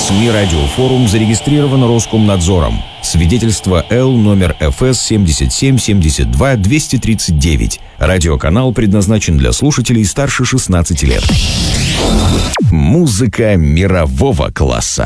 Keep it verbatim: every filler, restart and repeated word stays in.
СМИ «Радиофорум» зарегистрирован Роскомнадзором. Свидетельство Л номер эф эс семьдесят семь семьдесят два двести тридцать девять. Радиоканал предназначен для слушателей старше шестнадцати лет. Музыка мирового класса.